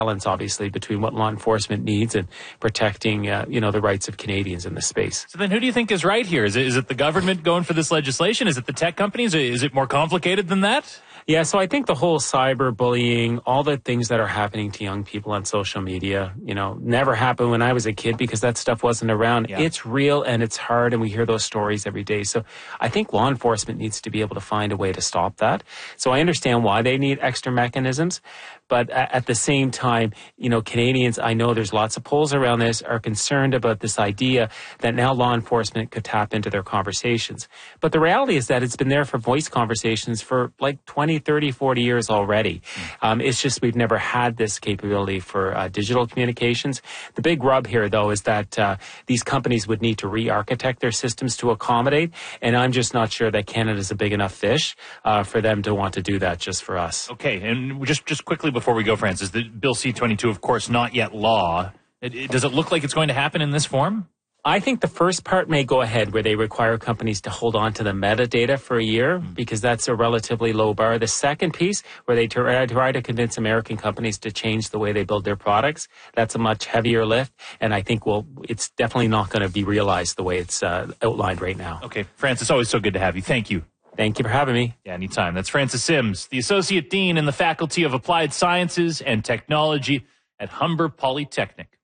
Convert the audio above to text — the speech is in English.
balance, obviously, between what law enforcement needs and protecting, the rights of Canadians in this space. So then who do you think is right here? Is it the government going for this legislation? Is it the tech companies? Is it more complicated than that? Yeah, so I think the whole cyberbullying, all the things that are happening to young people on social media, never happened when I was a kid because that stuff wasn't around. Yeah. It's real and it's hard, and we hear those stories every day. So I think law enforcement needs to be able to find a way to stop that. So I understand why they need extra mechanisms. But at the same time, Canadians, I know there's lots of polls around this, are concerned about this idea that now law enforcement could tap into their conversations. But the reality is that it's been there for voice conversations for like 20, 30, 40 years already. It's just we've never had this capability for digital communications. The big rub here, though, is that these companies would need to re-architect their systems to accommodate, and I'm just not sure that Canada's a big enough fish for them to want to do that just for us. Okay, and just quickly before we go, Francis, the Bill C-22, of course, not yet law. Does it look like it's going to happen in this form? I think the first part may go ahead, where they require companies to hold on to the metadata for a year, because that's a relatively low bar. The second piece, where they try to convince American companies to change the way they build their products, that's a much heavier lift, and I think it's definitely not going to be realized the way it's outlined right now. Okay, Francis, always so good to have you. Thank you. Thank you for having me. Yeah, anytime. That's Francis Sims, the Associate Dean in the Faculty of Applied Sciences and Technology at Humber Polytechnic.